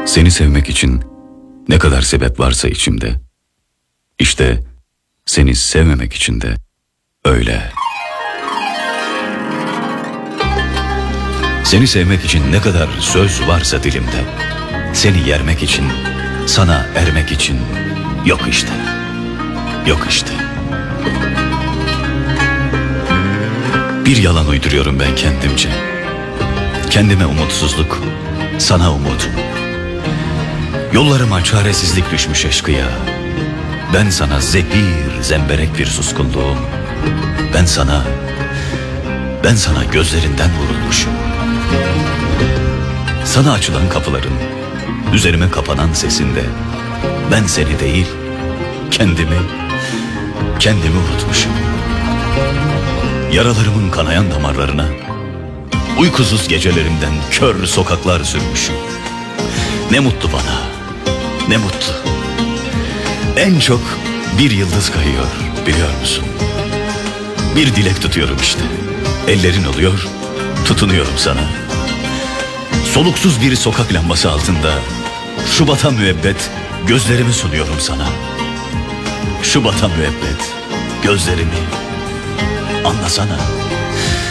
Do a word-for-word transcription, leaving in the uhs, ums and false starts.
Seni sevmek için ne kadar sebep varsa içimde, İşte seni sevmemek için de öyle. Seni sevmek için ne kadar söz varsa dilimde, seni yermek için, sana ermek için yok işte, yok işte. Bir yalan uyduruyorum ben kendimce. Kendime umutsuzluk, sana umut. Yollarıma çaresizlik düşmüş eşkıya. Ben sana zehir, zemberek bir suskunluğum. Ben sana, ben sana gözlerinden vurulmuşum. Sana açılan kapıların, üzerime kapanan sesinde, ben seni değil, kendimi, kendimi unutmuşum. Yaralarımın kanayan damarlarına, uykusuz gecelerimden kör sokaklar sürmüşüm. Ne mutlu bana, ne mutlu. En çok bir yıldız kayıyor, biliyor musun? Bir dilek tutuyorum işte. Ellerin oluyor, tutunuyorum sana. Soluksuz bir sokak lambası altında Şubat'a müebbet gözlerimi sunuyorum sana. Şubat'a müebbet gözlerimi anlasana.